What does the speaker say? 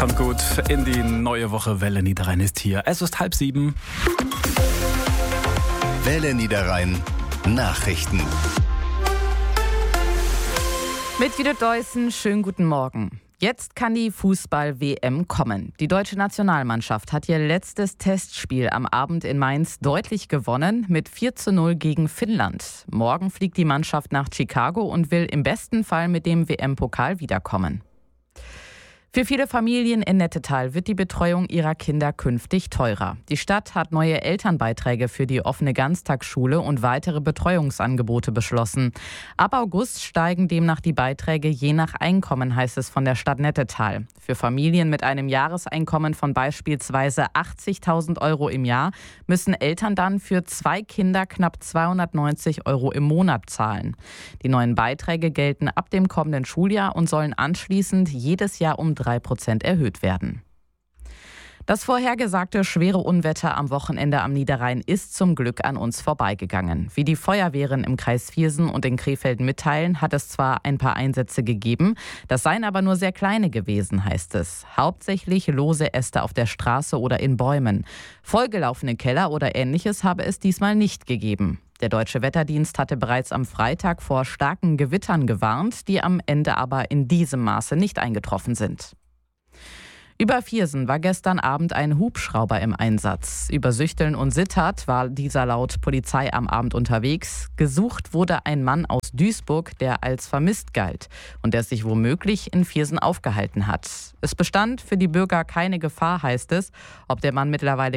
Kommt gut in die neue Woche. Welle Niederrhein ist hier. Es ist 6:30. Welle Niederrhein Nachrichten. Mit Judith Deussen, schönen guten Morgen. Jetzt kann die Fußball-WM kommen. Die deutsche Nationalmannschaft hat ihr letztes Testspiel am Abend in Mainz deutlich gewonnen mit 4:0 gegen Finnland. Morgen fliegt die Mannschaft nach Chicago und will im besten Fall mit dem WM-Pokal wiederkommen. Für viele Familien in Nettetal wird die Betreuung ihrer Kinder künftig teurer. Die Stadt hat neue Elternbeiträge für die offene Ganztagsschule und weitere Betreuungsangebote beschlossen. Ab August steigen demnach die Beiträge je nach Einkommen, heißt es von der Stadt Nettetal. Für Familien mit einem Jahreseinkommen von beispielsweise 80.000 Euro im Jahr müssen Eltern dann für 2 Kinder knapp 290 Euro im Monat zahlen. Die neuen Beiträge gelten ab dem kommenden Schuljahr und sollen anschließend jedes Jahr um 3% erhöht werden. Das vorhergesagte schwere Unwetter am Wochenende am Niederrhein ist zum Glück an uns vorbeigegangen. Wie die Feuerwehren im Kreis Viersen und in Krefeld mitteilen, hat es zwar ein paar Einsätze gegeben, das seien aber nur sehr kleine gewesen, heißt es. Hauptsächlich lose Äste auf der Straße oder in Bäumen. Vollgelaufene Keller oder Ähnliches habe es diesmal nicht gegeben. Der Deutsche Wetterdienst hatte bereits am Freitag vor starken Gewittern gewarnt, die am Ende aber in diesem Maße nicht eingetroffen sind. Über Viersen war gestern Abend ein Hubschrauber im Einsatz. Über Süchteln und Sittard war dieser laut Polizei am Abend unterwegs. Gesucht wurde ein Mann aus Duisburg, der als vermisst galt und der sich womöglich in Viersen aufgehalten hat. Es bestand für die Bürger keine Gefahr, heißt es. Ob der Mann mittlerweile